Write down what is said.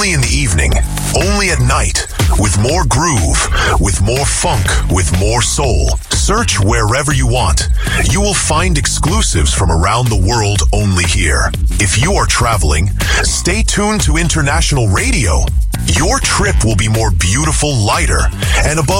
only in the evening, only at night, with more groove, with more funk, with more soul. Search wherever you want. You will find exclusives from around the world only here. If you are traveling, stay tuned to international radio. Your trip will be more beautiful, lighter, and above